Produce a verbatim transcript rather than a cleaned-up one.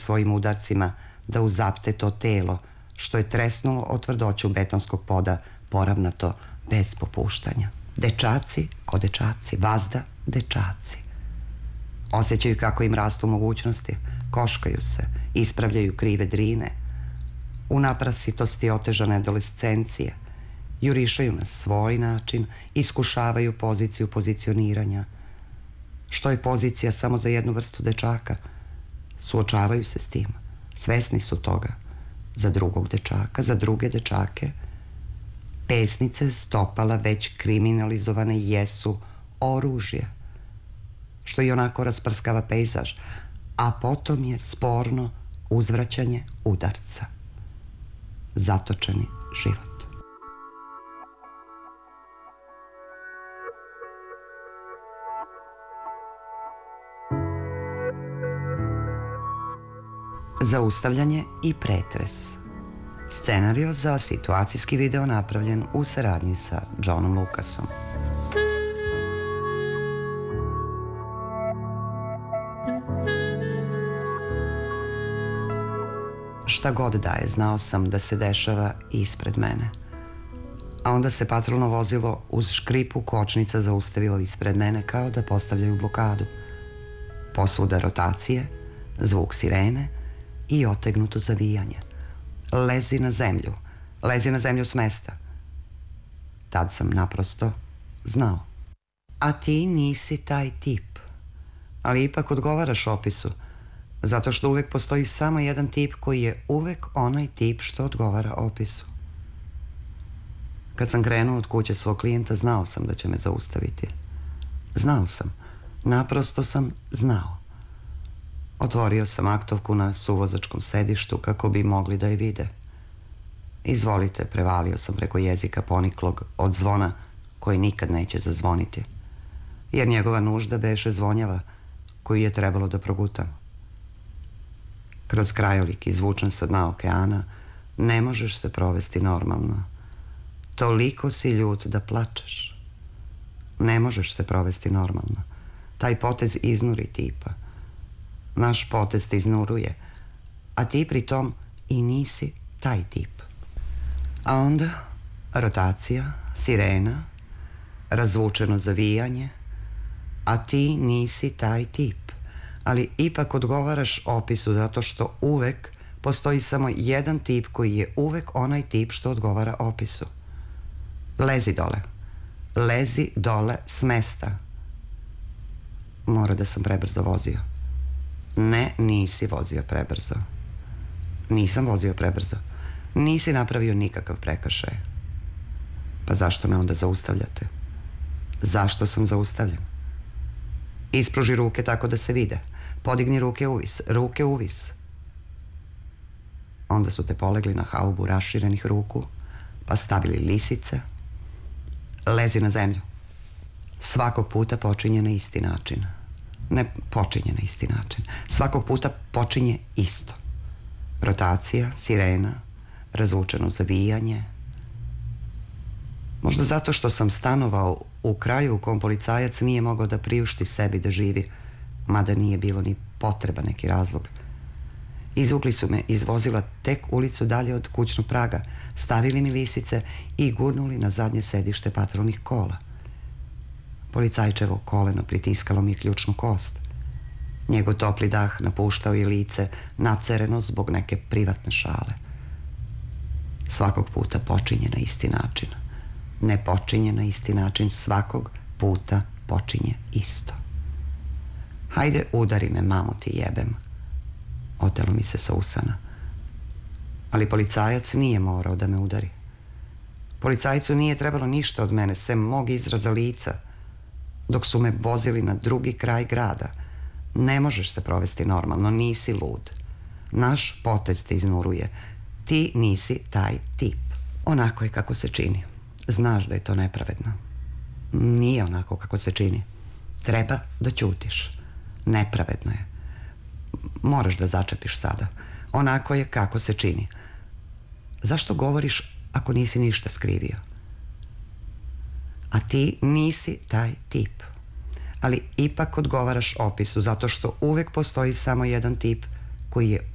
svojim udarcima da uzapte to telo što je tresnulo o tvrdoću betonskog poda poravnato bez popuštanja. Dečaci ko dečaci, vazda dečaci. Osjećaju kako im rastu mogućnosti, koškaju se, ispravljaju krive drine, u naprasitosti otežane adolescencije, jurišaju na svoj način, iskušavaju poziciju pozicioniranja. Što je pozicija samo za jednu vrstu dečaka? Suočavaju se s tim, svesni su toga. Za drugog dečaka, za druge dečake, pesnice stopala već kriminalizovane jesu oružje, što i onako rasprskava pejzaž, a potom je sporno uzvraćanje udarca. Zatočeni život. Zaustavljanje i pretres. Scenario za situacijski video napravljen u saradnji sa Johnom Lucasom. Šta god da je, znao sam da se dešava ispred mene. A onda se patrolno vozilo uz škripu kočnica zaustavilo ispred mene kao da postavljaju blokadu. Posvuda rotacije, zvuk sirene i otegnuto zavijanje. Lezi na zemlju, lezi na zemlju s mesta. Tad sam naprosto znao. A ti nisi taj tip, ali ipak odgovaraš opisu, zato što uvek postoji samo jedan tip koji je uvek onaj tip što odgovara opisu. Kad sam krenuo od kuće svog klijenta, znao sam da će me zaustaviti. Znao sam, naprosto sam znao. Otvorio sam aktovku na suvozačkom sedištu kako bi mogli da je vide. Izvolite, prevalio sam preko jezika poniklog od zvona koji nikad neće zazvoniti, jer njegova nužda beše zvonjava koju je trebalo da progutam. Kroz krajolik izvučen sa dna okeana ne možeš se provesti normalno. Toliko si ljut da plačeš. Ne možeš se provesti normalno. Taj potez iznuri tipa. Naš potez te iznuruje, a ti pritom i nisi taj tip. A onda rotacija, sirena, razvučeno zavijanje, a ti nisi taj tip, ali ipak odgovaraš opisu zato što uvek postoji samo jedan tip koji je uvek onaj tip što odgovara opisu. Lezi dole. Lezi dole s mesta. Mora da sam prebrzo vozio. Ne, nisi vozio prebrzo. Nisam vozio prebrzo. Nisi napravio nikakav prekršaj. Pa zašto me onda zaustavljate? Zašto sam zaustavljen? Ispruži ruke tako da se vide. Podigni ruke uvis. Ruke uvis. Onda su te polegli na haubu raširenih ruku, pa stavili lisice. Lezi na zemlju. Svakog puta počinje na isti način. Ne počinje na isti način. Svakog puta počinje isto. Rotacija, sirena, razvučeno zavijanje. Možda zato što sam stanovao u kraju u kom policajac nije mogao da priušti sebi da živi, mada nije bilo ni potreba neki razlog. Izvukli su me iz vozila tek ulicu dalje od kućnog praga, stavili mi lisice i gurnuli na zadnje sedište patrolnih kola. Policajčevo koleno pritiskalo mi je ključnu kost. Njegov topli dah napuštao je lice, nacereno zbog neke privatne šale. Svakog puta počinje na isti način. Ne počinje na isti način, svakog puta počinje isto. Hajde, udari me, mamu ti jebem. Otelo mi se sa usana. Ali policajac nije morao da me udari. Policajcu nije trebalo ništa od mene, sem mog izraza lica, dok su me vozili na drugi kraj grada. Ne možeš se provesti normalno, nisi lud. Naš potez te iznuruje. Ti nisi taj tip. Onako je kako se čini. Znaš da je to nepravedno. Nije onako kako se čini. Treba da ćutiš. Nepravedno je. Moraš da začepiš sada. Onako je kako se čini. Zašto govoriš ako nisi ništa skrivio? A ti nisi taj tip. Ali ipak odgovaraš opisu zato što uvek postoji samo jedan tip koji je